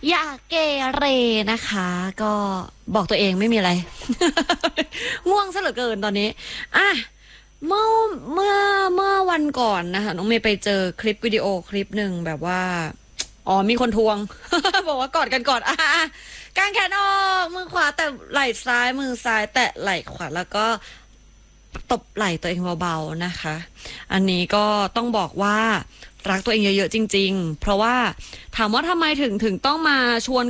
อย่าเกเรนะคะ ก็บอกตัวเองไม่มีอะไร ง่วงซะเหลือเกินตอนนี้อ่ะเมื่อเมื่อเมื่อวันก่อนนะคะน้องเมย์ไปเจอคลิปวิดีโอคลิปหนึ่งแบบว่าอ๋อมีคนทวง บอกว่ากอดกันก่อนกางแขนออกมือขวาแต่ไหล่ซ้ายมือซ้ายแตะไหล่ขวาแล้วก็ตบไหล่ตัวเองเบาๆนะคะ อันนี้ก็ต้องบอกว่ารักตัวเองเยอะๆจริงๆเพราะว่าถามว่าทำไมถึงต้องมาชวน